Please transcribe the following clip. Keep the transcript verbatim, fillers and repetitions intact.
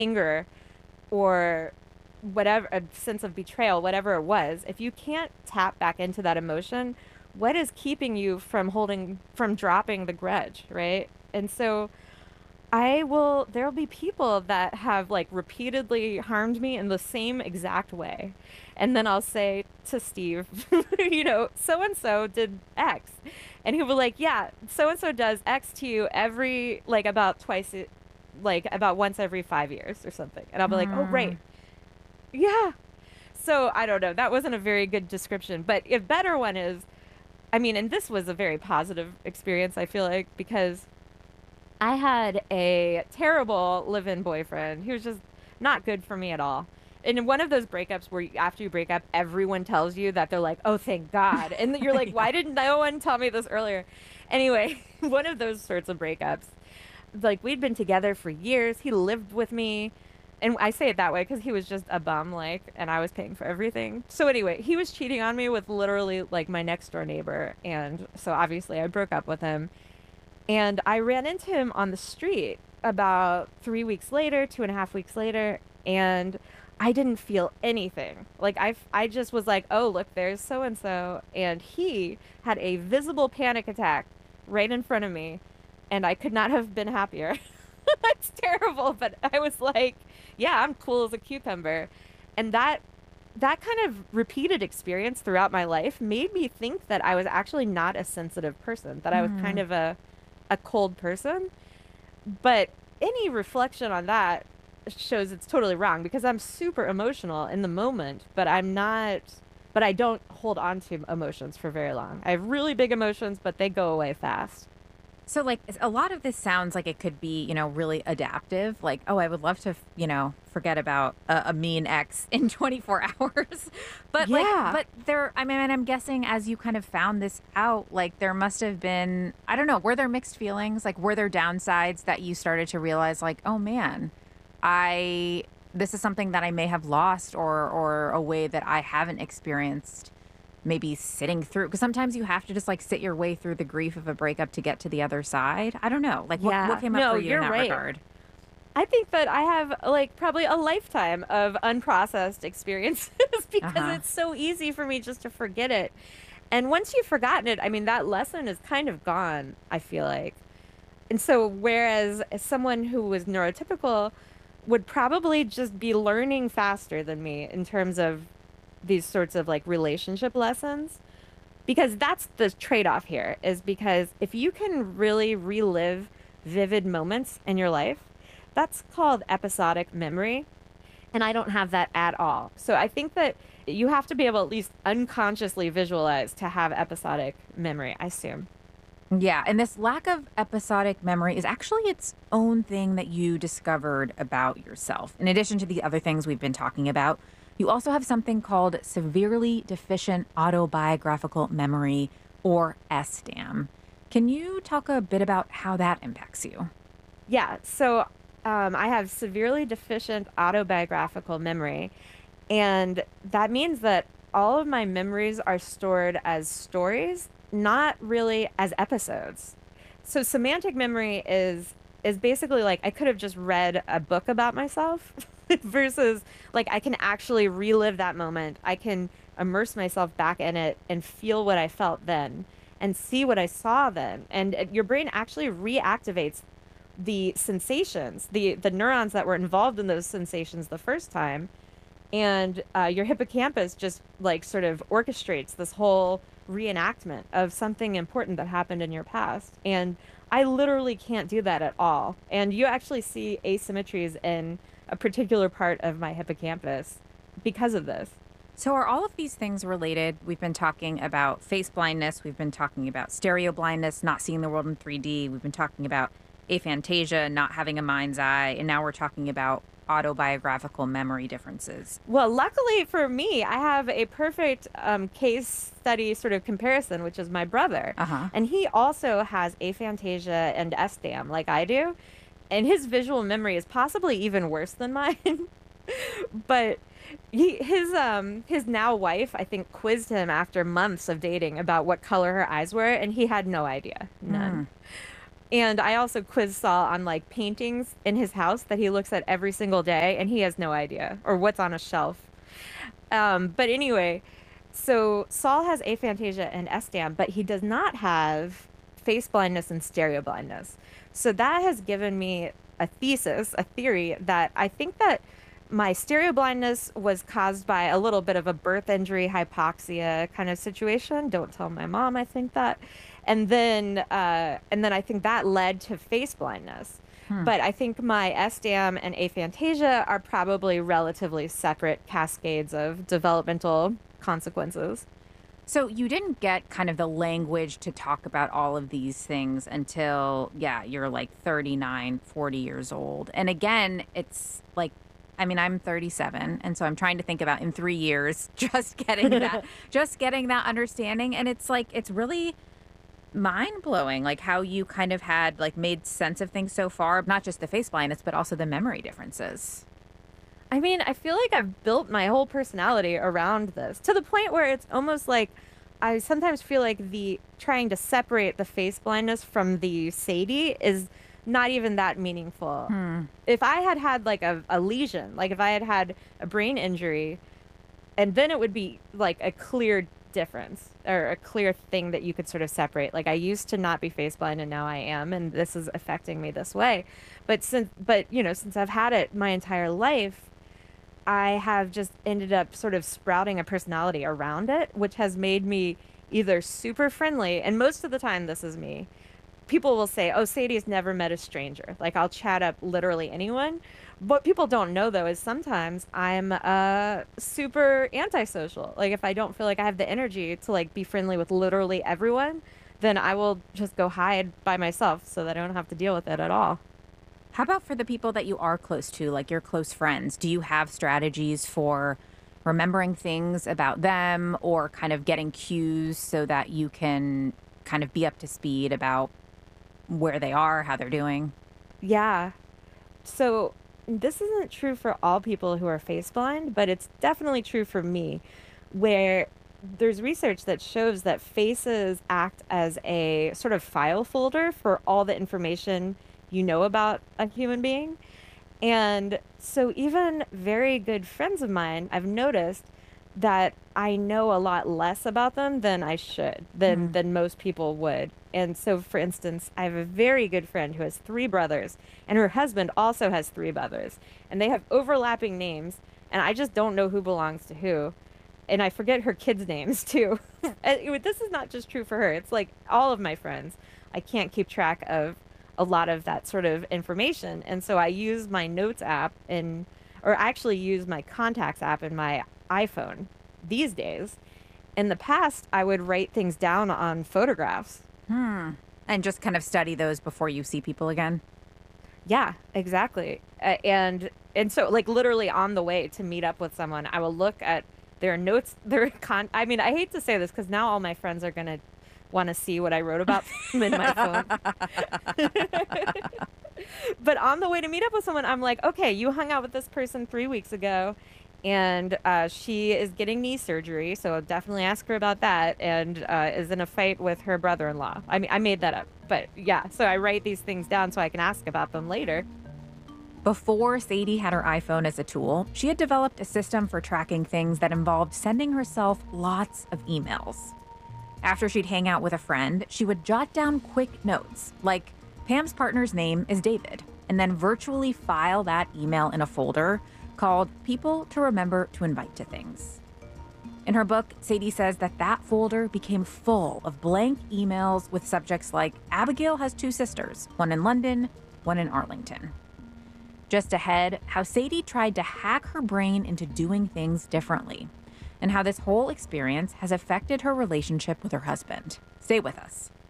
anger or whatever, a sense of betrayal, whatever it was, if you can't tap back into that emotion, what is keeping you from holding, from dropping the grudge, right? And so I will, there'll be people that have like repeatedly harmed me in the same exact way. And then I'll say to Steve, you know, so and so did X. And he'll be like, yeah, so and so does X to you every, like about twice, a- like about once every five years or something. And I'll be like, oh, Mm. right. Yeah. So I don't know. That wasn't a very good description. But a better one is, I mean, and this was a very positive experience, I feel like, because I had a terrible live-in boyfriend. He was just not good for me at all. And in one of those breakups where you, after you break up, everyone tells you that they're like, "Oh, thank God." And you're like, Yeah. "Why didn't no one tell me this earlier?" Anyway, one of those sorts of breakups. Like we'd been together for years. He lived with me. And I say it that way because he was just a bum, like, and I was paying for everything. So anyway, he was cheating on me with literally like my next door neighbor. And so obviously I broke up with him. And I ran into him on the street about three weeks later, two and a half weeks later, and I didn't feel anything. Like I, I just was like, oh, look, there's so and so. And he had a visible panic attack right in front of me, and I could not have been happier. That's terrible, but I was like, yeah, I'm cool as a cucumber. And that that kind of repeated experience throughout my life made me think that I was actually not a sensitive person, that I was kind Mm. of a a cold person. But any reflection on that shows it's totally wrong because I'm super emotional in the moment, but I'm not, but I don't hold on to emotions for very long. I have really big emotions, but they go away fast. So, like, a lot of this sounds like it could be, you know, really adaptive. Like, oh, I would love to, you know, forget about a, a mean ex in twenty-four hours. But, like, Yeah. but there, I mean, and I'm guessing as you kind of found this out, like, there must have been, I don't know, were there mixed feelings? Like, were there downsides that you started to realize, like, oh man, I, this is something that I may have lost or, or a way that I haven't experienced maybe sitting through because sometimes you have to just like sit your way through the grief of a breakup to get to the other side. I don't know. Like what what Yeah. came up for No, you in you're that right. regard? I think that I have like probably a lifetime of unprocessed experiences because Uh-huh. it's so easy for me just to forget it. And once you've forgotten it, I mean, that lesson is kind of gone, I feel like. And so, whereas someone who was neurotypical would probably just be learning faster than me in terms of these sorts of like relationship lessons, because that's the trade-off here, is because if you can really relive vivid moments in your life, that's called episodic memory. And I don't have that at all. So I think that you have to be able at least unconsciously visualize to have episodic memory, I assume. Yeah, and this lack of episodic memory is actually its own thing that you discovered about yourself. In addition to the other things we've been talking about, you also have something called severely deficient autobiographical memory or S D A M. Can you talk a bit about how that impacts you? Yeah, so um, I have severely deficient autobiographical memory, and that means that all of my memories are stored as stories, not really as episodes. So semantic memory is is basically like I could have just read a book about myself versus like I can actually relive that moment. I can immerse myself back in it and feel what I felt then and see what I saw then. And uh, your brain actually reactivates the sensations, the the neurons that were involved in those sensations the first time, and uh, your hippocampus just like sort of orchestrates this whole reenactment of something important that happened in your past. And I literally can't do that at all. And you actually see asymmetries in a particular part of my hippocampus because of this. So, are all of these things related? We've been talking about face blindness. We've been talking about stereo blindness, not seeing the world in three D. We've been talking about aphantasia, not having a mind's eye. And now we're talking about autobiographical memory differences. Well, luckily for me, I have a perfect um, case study sort of comparison, which is my brother. Uh huh. And he also has aphantasia and S D A M like I do. And his visual memory is possibly even worse than mine. But he, his um his now wife, I think, quizzed him after months of dating about what color her eyes were, and he had no idea. Hmm. None. And I also quiz Saul on like paintings in his house that he looks at every single day, and he has no idea or what's on a shelf. Um, but anyway, so Saul has aphantasia and S D A M, but he does not have face blindness and stereo blindness. So that has given me a thesis, a theory that I think that my stereo blindness was caused by a little bit of a birth injury, hypoxia kind of situation. Don't tell my mom I think that. And then, uh, and then I think that led to face blindness. Hmm. But I think my S D A M and aphantasia are probably relatively separate cascades of developmental consequences. So you didn't get kind of the language to talk about all of these things until, yeah, you're like thirty-nine, forty years old. And again, it's like, I mean, I'm thirty-seven, and so I'm trying to think about in three years just getting that just getting that understanding, and it's like it's really mind-blowing like how you kind of had like made sense of things so far, not just the face blindness, but also the memory differences. I mean, I feel like I've built my whole personality around this to the point where it's almost like I sometimes feel like the trying to separate the face blindness from the Sadie is not even that meaningful. Hmm. If I had had like a, a lesion, like if I had had a brain injury, and then it would be like a clear difference or a clear thing that you could sort of separate. Like I used to not be face blind and now I am, and this is affecting me this way. But since, but you know, since I've had it my entire life, I have just ended up sort of sprouting a personality around it, which has made me either super friendly, and most of the time this is me. People will say, "Oh, Sadie's never met a stranger." Like I'll chat up literally anyone. What people don't know though is sometimes I'm uh super antisocial. Like if I don't feel like I have the energy to like be friendly with literally everyone, then I will just go hide by myself so that I don't have to deal with it at all. How about for the people that you are close to, like your close friends? Do you have strategies for remembering things about them or kind of getting cues so that you can kind of be up to speed about where they are, how they're doing? Yeah. So this isn't true for all people who are face blind, but it's definitely true for me, where there's research that shows that faces act as a sort of file folder for all the information you know about a human being. And so even very good friends of mine, I've noticed that I know a lot less about them than I should, than Hmm. than most people would. And so for instance, I have a very good friend who has three brothers, and her husband also has three brothers, and they have overlapping names, and I just don't know who belongs to who. And I forget her kids' names too. And it- this is not just true for her. It's like all of my friends. I can't keep track of a lot of that sort of information. And so I use my notes app in, or actually use my contacts app in my iPhone these days. In the past, I would write things down on photographs. Hmm. And just kind of study those before you see people again. Yeah, exactly. Uh, and and so like literally on the way to meet up with someone, I will look at their notes, their con I mean, I hate to say this because now all my friends are gonna want to see what I wrote about them in my phone. But on the way to meet up with someone, I'm like, okay, you hung out with this person three weeks ago, and uh, she is getting knee surgery, so I'll definitely ask her about that, and uh, is in a fight with her brother-in-law. I mean, I made that up, but yeah, so I write these things down so I can ask about them later. Before Sadie had her iPhone as a tool, she had developed a system for tracking things that involved sending herself lots of emails. After she'd hang out with a friend, she would jot down quick notes, like Pam's partner's name is David, and then virtually file that email in a folder called People to Remember to Invite to Things. In her book, Sadie says that that folder became full of blank emails with subjects like Abigail has two sisters, one in London, one in Arlington. Just ahead, how Sadie tried to hack her brain into doing things differently, and how this whole experience has affected her relationship with her husband. Stay with us.